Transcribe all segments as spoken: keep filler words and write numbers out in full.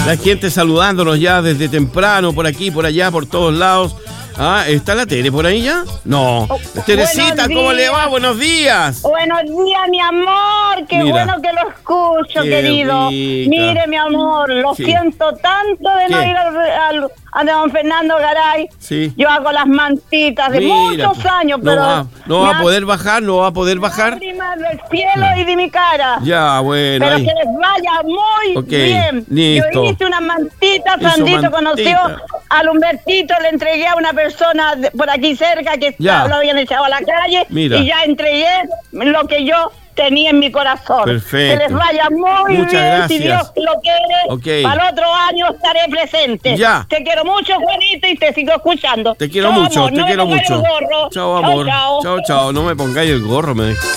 La gente saludándonos ya desde temprano, por aquí, por allá, por todos lados. Ah, ¿está la Tere por ahí ya? No. Oh, Teresita, ¿cómo le va? Buenos días. Buenos días, mi amor. Qué Mira. bueno que lo escucho, Qué querido. rica. Mire, mi amor, lo Sí. siento tanto de no ¿Qué? ir al, al- a don Fernando Garay. Sí. Yo hago las mantitas de Mira, muchos pues, años, no pero... va, no va a poder bajar, no va a poder bajar. Lágrimas del cielo y de mi cara. Ya, bueno, Pero ahí. que les vaya muy Ok, bien. listo. Yo hice unas mantitas, Hizo Sandito mantita. conoció al Humbertito, le entregué a una persona de- por aquí cerca que Ya. estaba- lo habían echado a la calle. Mira. Y ya entregué lo que yo tenía en mi corazón. Perfecto. Que les vaya muy Muchas bien, gracias. si Dios lo quiere. Ok. Para el otro año estaré presente. Ya. Te quiero mucho, Juanito, y te sigo escuchando. Te quiero Chao, mucho, amor, te no me quiero pongáis mucho. el gorro. Chao, amor. Chao, Chao, chao. No me pongáis el gorro, me dijo.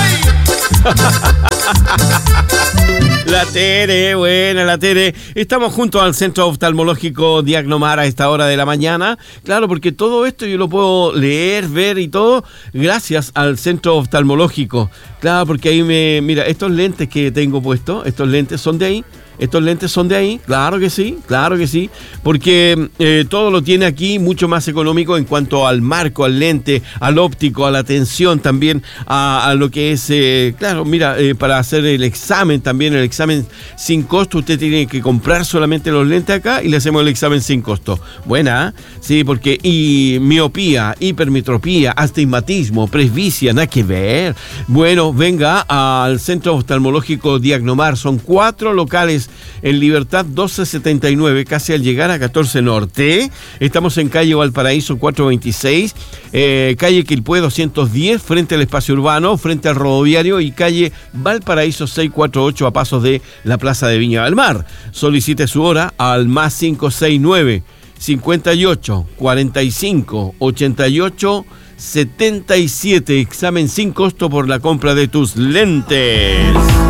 La Tere, buena la Tere. Estamos junto al Centro Oftalmológico Diagnomar a esta hora de la mañana. Claro, porque todo esto yo lo puedo leer, ver y todo gracias al Centro Oftalmológico. Claro, porque ahí me... Mira, estos lentes que tengo puestos, estos lentes son de ahí. ¿Estos lentes son de ahí? Claro que sí, claro que sí. Porque eh, todo lo tiene aquí mucho más económico en cuanto al marco, al lente, al óptico, a la tensión también, a, a lo que es, eh, claro, mira, eh, para hacer el examen también, el examen sin costo, usted tiene que comprar solamente los lentes acá y le hacemos el examen sin costo. Buena, ¿eh? Sí, porque y miopía, hipermetropía, astigmatismo, presbicia, nada que ver. Bueno, venga al Centro Oftalmológico Diagnomar, son cuatro locales en Libertad doce setenta y nueve, casi al llegar a catorce Norte. Estamos en calle Valparaíso cuatrocientos veintiséis, eh, calle Quilpué doscientos diez, frente al espacio urbano, frente al rodoviario, y calle Valparaíso seiscientos cuarenta y ocho, a pasos de la Plaza de Viña del Mar. Solicite su hora al más cinco seis nueve, cincuenta y ocho, cuarenta y cinco, ochenta y ocho, setenta y siete. Examen sin costo por la compra de tus lentes.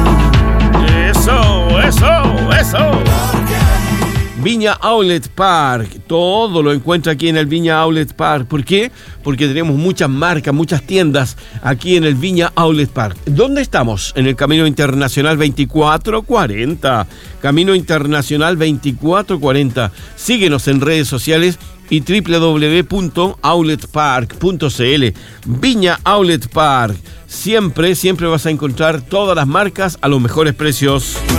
Eso, eso, eso. Viña Outlet Park, todo lo encuentra aquí en el Viña Outlet Park. ¿Por qué? Porque tenemos muchas marcas, muchas tiendas aquí en el Viña Outlet Park. ¿Dónde estamos? En el Camino Internacional veinticuatro cuarenta. Camino Internacional veinticuatro cuarenta. Síguenos en redes sociales y doble u doble u doble u punto outlet park punto c l. Viña Outlet Park. Siempre, siempre vas a encontrar todas las marcas a los mejores precios.